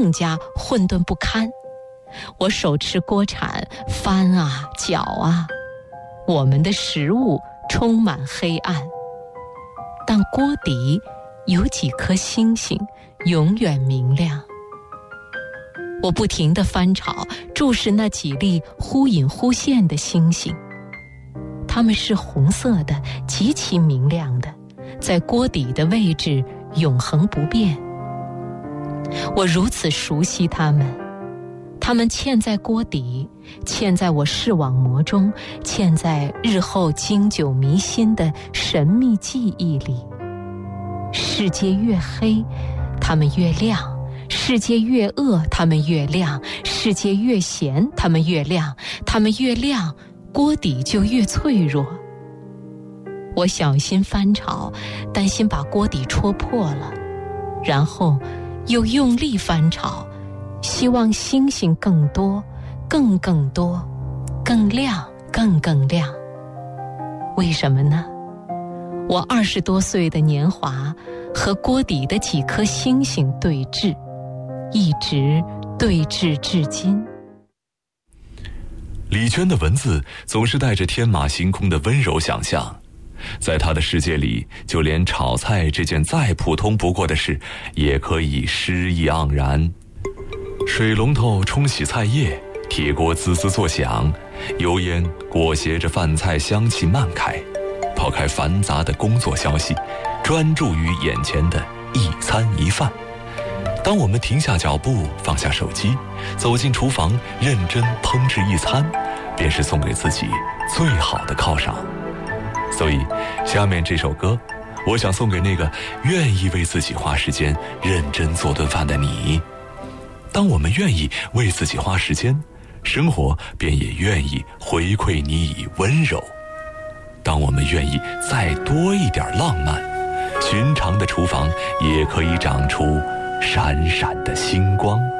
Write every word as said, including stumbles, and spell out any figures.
更加混沌不堪。我手持锅铲翻啊搅啊，我们的食物充满黑暗，但锅底有几颗星星永远明亮。我不停地翻炒，注视那几粒忽隐忽现的星星，它们是红色的，极其明亮的，在锅底的位置永恒不变。我如此熟悉它们，它们嵌在锅底，嵌在我视网膜中，嵌在日后经久弥新的神秘记忆里。世界越黑，它们越亮；世界越恶，它们越亮；世界越咸，它们越亮；它们越亮，锅底就越脆弱。我小心翻炒，担心把锅底戳破了，然后又用力翻炒，希望星星更多，更更多，更亮，更更亮。为什么呢？我二十多岁的年华和锅底的几颗星星对峙，一直对峙至今。 李娟的文字总是带着天马行空的温柔想象，在她的世界里，就连炒菜这件再普通不过的事，也可以诗意盎然。水龙头冲洗菜叶，铁锅滋滋作响，油烟裹挟着饭菜香气漫开。抛开繁杂的工作消息，专注于眼前的一餐一饭。当我们停下脚步，放下手机，走进厨房，认真烹制一餐，便是送给自己最好的犒赏。所以下面这首歌，我想送给那个愿意为自己花时间认真做顿饭的你。当我们愿意为自己花时间，生活便也愿意回馈你以温柔。当我们愿意再多一点浪漫，寻常的厨房也可以长出闪闪的星光。